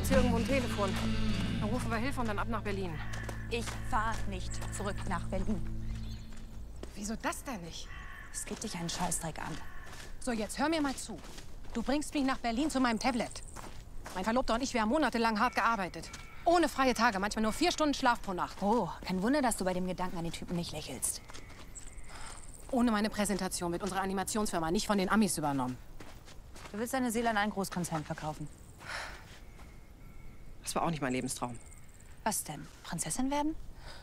Gibt's hier irgendwo ein Telefon? Dann rufen wir Hilfe und dann ab nach Berlin. Ich fahre nicht zurück nach Berlin. Wieso das denn nicht? Es geht dich einen Scheißdreck an. So, jetzt hör mir mal zu. Du bringst mich nach Berlin zu meinem Tablet. Mein Verlobter und ich, wir haben monatelang hart gearbeitet. Ohne freie Tage, manchmal nur 4 Stunden Schlaf pro Nacht. Oh, kein Wunder, dass du bei dem Gedanken an den Typen nicht lächelst. Ohne meine Präsentation mit unserer Animationsfirma, nicht von den Amis übernommen. Du willst deine Seele an einen Großkonzern verkaufen. Das war auch nicht mein Lebenstraum. Was denn? Prinzessin werden?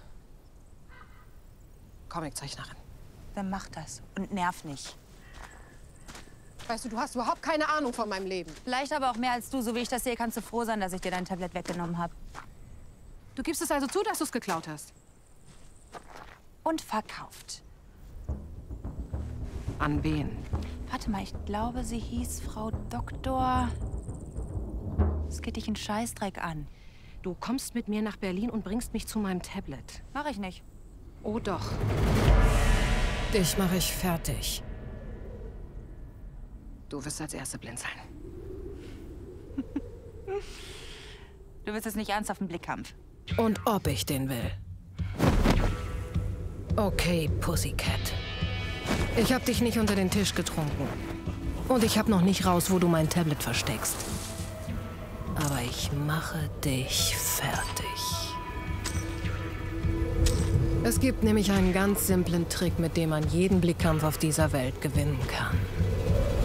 Comiczeichnerin. Dann mach das und nerv nicht. Weißt du, du hast überhaupt keine Ahnung von meinem Leben. Vielleicht aber auch mehr als du. So wie ich das sehe, kannst du froh sein, dass ich dir dein Tablet weggenommen habe. Du gibst es also zu, dass du es geklaut hast? Und verkauft. An wen? Warte mal, ich glaube, sie hieß Frau Doktor... Es geht dich einen Scheißdreck an. Du kommst mit mir nach Berlin und bringst mich zu meinem Tablet. Mach ich nicht. Oh doch. Dich mache ich fertig. Du wirst als Erste blind sein. Du willst jetzt nicht ernsthaft einen Blickkampf. Und ob ich den will. Okay, Pussycat. Ich hab dich nicht unter den Tisch getrunken. Und ich hab noch nicht raus, wo du mein Tablet versteckst. Aber ich mache dich fertig. Es gibt nämlich einen ganz simplen Trick, mit dem man jeden Blickkampf auf dieser Welt gewinnen kann.